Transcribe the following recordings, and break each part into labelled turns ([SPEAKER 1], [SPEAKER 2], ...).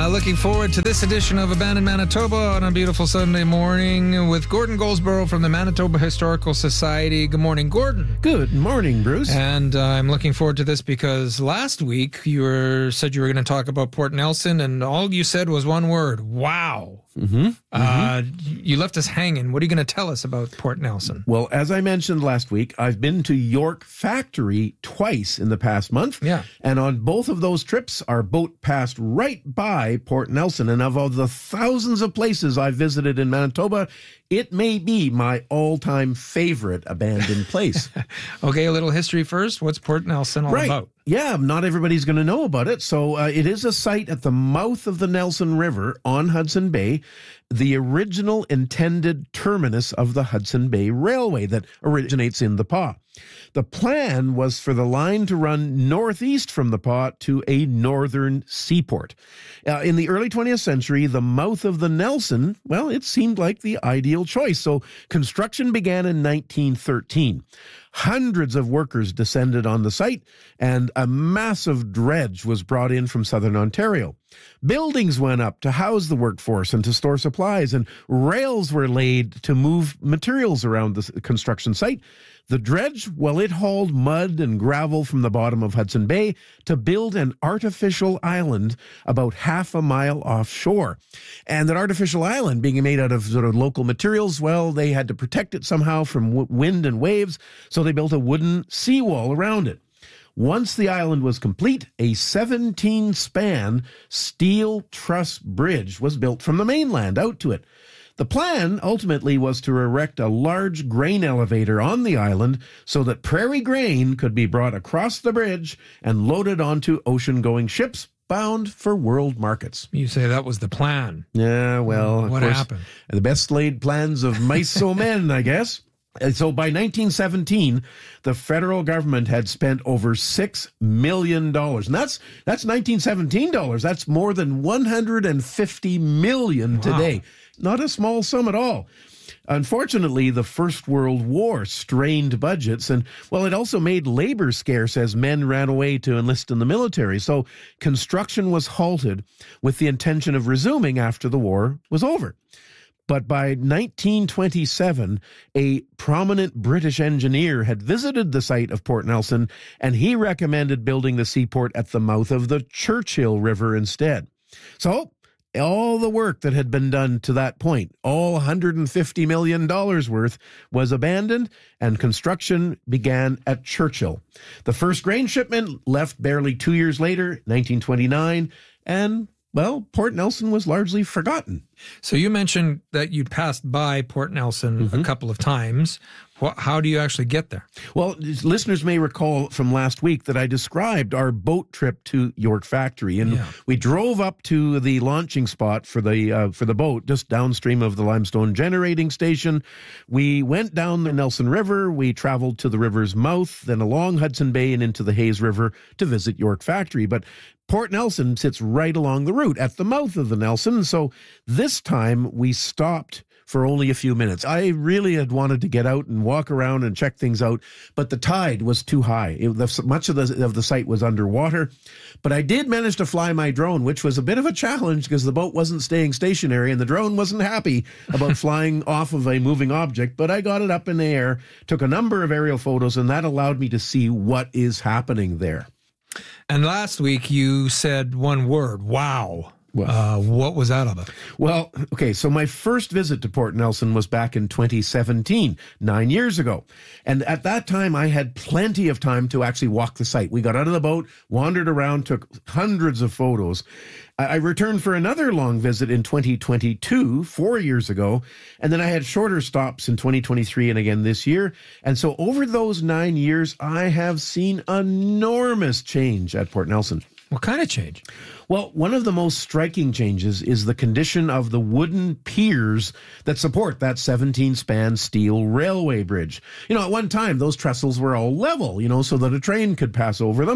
[SPEAKER 1] Looking forward to this edition of Abandoned Manitoba on a beautiful Sunday morning with Gordon Goldsboro from the Manitoba Historical Society. Good morning, Gordon.
[SPEAKER 2] Good morning, Bruce.
[SPEAKER 1] And I'm looking forward to this because last week you said you were going to talk about Port Nelson, and all you said was one word: wow. You left us hanging. What are you going to tell us about Port Nelson?
[SPEAKER 2] Well, as I mentioned last week, I've been to York Factory twice in the past month.
[SPEAKER 1] Yeah.
[SPEAKER 2] And on both of those trips, our boat passed right by Port Nelson. And of all the thousands of places I've visited in Manitoba, it may be my all-time favorite abandoned place.
[SPEAKER 1] Okay, a little history first. What's Port Nelson all about?
[SPEAKER 2] Yeah, not everybody's going to know about it. So it is a site at the mouth of the Nelson River on Hudson Bay, the original intended terminus of the Hudson Bay Railway that originates in the Pas. The plan was for the line to run northeast from the Pas to a northern seaport. In the early 20th century, the mouth of the Nelson, well, it seemed like the ideal choice. So construction began in 1913. Hundreds of workers descended on the site, and a massive dredge was brought in from southern Ontario. Buildings went up to house the workforce and to store supplies, and rails were laid to move materials around the construction site. The dredge, well, it hauled mud and gravel from the bottom of Hudson Bay to build an artificial island about half a mile offshore. And that artificial island, being made out of sort of local materials, well, they had to protect it somehow from wind and waves, so they built a wooden seawall around it. Once the island was complete, a 17-span steel truss bridge was built from the mainland out to it. The plan ultimately was to erect a large grain elevator on the island so that prairie grain could be brought across the bridge and loaded onto ocean-going ships bound for world markets.
[SPEAKER 1] You say that was the plan.
[SPEAKER 2] Yeah, well,
[SPEAKER 1] what happened?
[SPEAKER 2] The best laid plans of mice so men, I guess. And so by 1917, the federal government had spent over $6 million. And that's 1917 dollars. That's more than $150 million today. Not a small sum at all. Unfortunately, the First World War strained budgets, and, well, it also made labor scarce as men ran away to enlist in the military. So construction was halted with the intention of resuming after the war was over. But by 1927, a prominent British engineer had visited the site of Port Nelson, and he recommended building the seaport at the mouth of the Churchill River instead. So all the work that had been done to that point, all $150 million worth, was abandoned, and construction began at Churchill. The first grain shipment left barely 2 years later, 1929, and, well, Port Nelson was largely forgotten.
[SPEAKER 1] So you mentioned that you passed by Port Nelson a couple of times. How do you actually get there?
[SPEAKER 2] Well, listeners may recall from last week that I described our boat trip to York Factory, and we drove up to the launching spot for the boat just downstream of the Limestone Generating Station. We went down the Nelson River. We traveled to the river's mouth, then along Hudson Bay and into the Hayes River to visit York Factory. But Port Nelson sits right along the route at the mouth of the Nelson, so this time we stopped for only a few minutes. I really had wanted to get out and walk around and check things out, but the tide was too high. Much of the site was underwater, but I did manage to fly my drone, which was a bit of a challenge because the boat wasn't staying stationary and the drone wasn't happy about flying off of a moving object, but I got it up in the air, took a number of aerial photos, and that allowed me to see what is happening there.
[SPEAKER 1] And last week you said one word: wow. What was that about?
[SPEAKER 2] Well, okay, so my first visit to Port Nelson was back in 2017, 9 years ago. And at that time, I had plenty of time to actually walk the site. We got out of the boat, wandered around, took hundreds of photos. I returned for another long visit in 2022, 4 years ago, and then I had shorter stops in 2023 and again this year. And so over those 9 years, I have seen enormous change at Port Nelson.
[SPEAKER 1] What kind of change?
[SPEAKER 2] Well, one of the most striking changes is the condition of the wooden piers that support that 17-span steel railway bridge. At one time, those trestles were all level, so that a train could pass over them.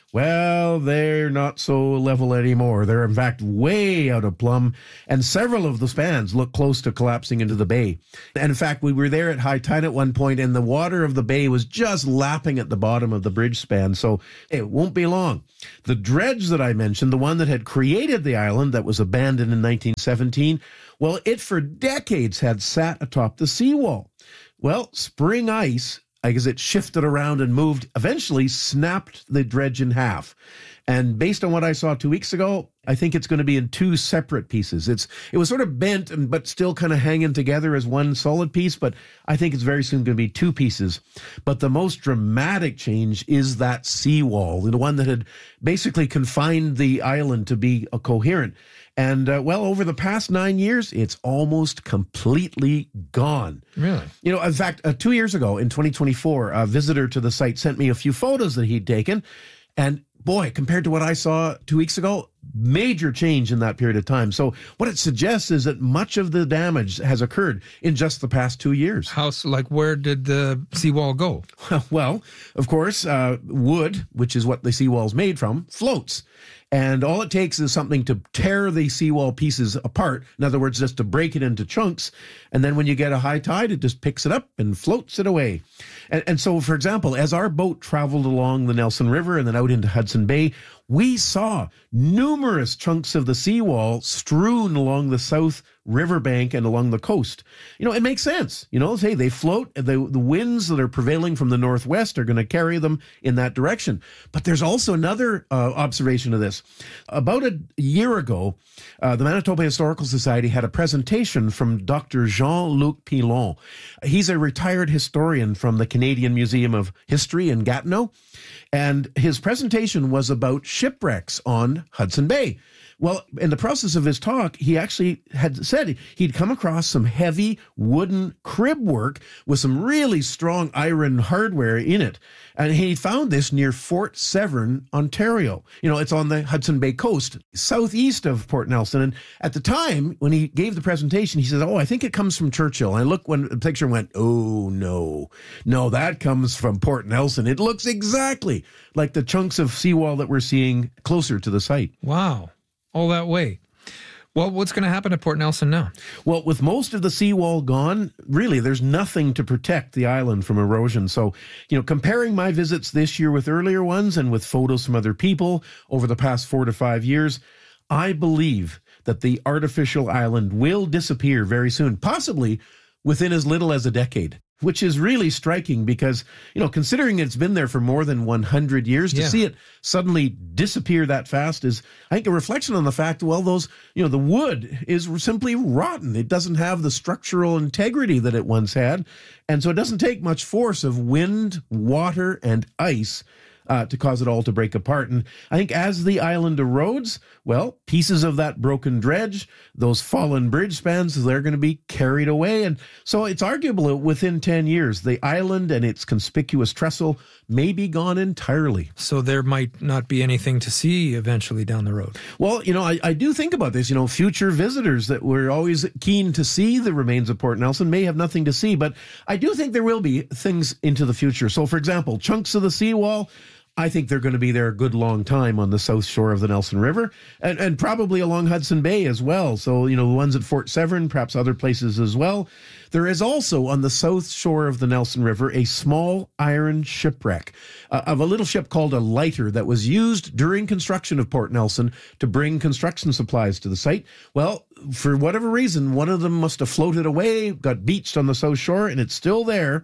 [SPEAKER 2] Well, they're not so level anymore. They're, in fact, way out of plumb, and several of the spans look close to collapsing into the bay. And in fact, we were there at high tide at one point, and the water of the bay was just lapping at the bottom of the bridge span, so it won't be long. The dredge that I mentioned, the one that had created the island that was abandoned in 1917, well, it for decades had sat atop the seawall. Well, spring ice, as it shifted around and moved, eventually snapped the dredge in half. And based on what I saw 2 weeks ago, I think it's going to be in two separate pieces. It was sort of bent, but still kind of hanging together as one solid piece, but I think it's very soon going to be two pieces. But the most dramatic change is that seawall, the one that had basically confined the island to be a coherent. And, well, over the past 9 years, it's almost completely gone.
[SPEAKER 1] Really?
[SPEAKER 2] You know, in fact, 2 years ago, in 2024, a visitor to the site sent me a few photos that he'd taken. And boy, compared to what I saw 2 weeks ago, major change in that period of time. So what it suggests is that much of the damage has occurred in just the past 2 years.
[SPEAKER 1] Where did the seawall go?
[SPEAKER 2] Well, of course, wood, which is what the seawall's made from, floats. And all it takes is something to tear the seawall pieces apart. In other words, just to break it into chunks. And then when you get a high tide, it just picks it up and floats it away. And so, for example, as our boat traveled along the Nelson River and then out into Hudson Bay, we saw numerous chunks of the seawall strewn along the south riverbank and along the coast. You know, it makes sense. You know, hey, they float. The winds that are prevailing from the northwest are going to carry them in that direction. But there's also another observation of this. About a year ago, the Manitoba Historical Society had a presentation from Dr. Jean-Luc Pilon. He's a retired historian from the Canadian Museum of History in Gatineau. And his presentation was about shipwrecks on Hudson Bay. Well, in the process of his talk, he actually had said he'd come across some heavy wooden crib work with some really strong iron hardware in it. And he found this near Fort Severn, Ontario. You know, it's on the Hudson Bay coast, southeast of Port Nelson. And at the time, when he gave the presentation, he said, I think it comes from Churchill. And I looked when the picture went, oh, no, that comes from Port Nelson. It looks exactly like the chunks of seawall that we're seeing closer to the site.
[SPEAKER 1] Wow. All that way. Well, what's going to happen at Port Nelson now?
[SPEAKER 2] Well, with most of the seawall gone, really, there's nothing to protect the island from erosion. So, you know, comparing my visits this year with earlier ones and with photos from other people over the past 4 to 5 years, I believe that the artificial island will disappear very soon, possibly within as little as a decade. Which is really striking because, you know, considering it's been there for more than 100 years, to see it suddenly disappear that fast is, I think, a reflection on the fact, well, the wood is simply rotten. It doesn't have the structural integrity that it once had. And so it doesn't take much force of wind, water, and ice to cause it all to break apart. And I think as the island erodes, well, pieces of that broken dredge, those fallen bridge spans, they're going to be carried away. And so it's arguable within 10 years, the island and its conspicuous trestle may be gone entirely.
[SPEAKER 1] So there might not be anything to see eventually down the road.
[SPEAKER 2] Well, you know, I do think about this. You know, future visitors that were always keen to see the remains of Port Nelson may have nothing to see, but I do think there will be things into the future. So, for example, chunks of the seawall, I think they're going to be there a good long time on the south shore of the Nelson River and probably along Hudson Bay as well. So, you know, the ones at Fort Severn, perhaps other places as well. There is also on the south shore of the Nelson River a small iron shipwreck of a little ship called a lighter that was used during construction of Port Nelson to bring construction supplies to the site. Well, for whatever reason, one of them must have floated away, got beached on the south shore, and it's still there.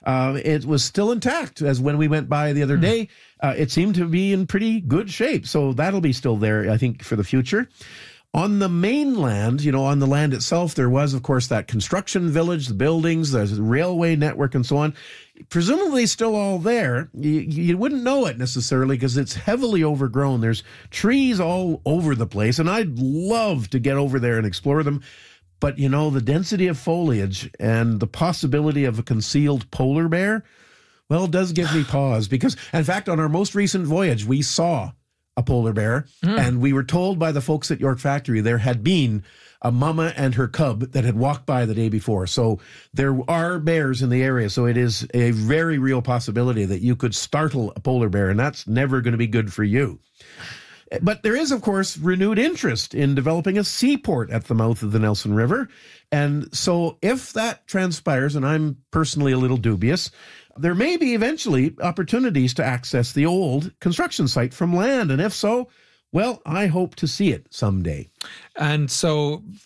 [SPEAKER 2] It was still intact as when we went by the other day. It seemed to be in pretty good shape. So that'll be still there, I think, for the future. On the mainland, you know, on the land itself, there was, of course, that construction village, the buildings, the railway network, and so on. Presumably still all there. You wouldn't know it necessarily because it's heavily overgrown. There's trees all over the place, and I'd love to get over there and explore them. But, you know, the density of foliage and the possibility of a concealed polar bear, well, it does give me pause because, in fact, on our most recent voyage, we saw a polar bear. And we were told by the folks at York Factory there had been a mama and her cub that had walked by the day before. So there are bears in the area. So it is a very real possibility that you could startle a polar bear, and that's never going to be good for you. But there is, of course, renewed interest in developing a seaport at the mouth of the Nelson River. And so if that transpires, and I'm personally a little dubious, there may be eventually opportunities to access the old construction site from land. And if so, well, I hope to see it someday.
[SPEAKER 1] And so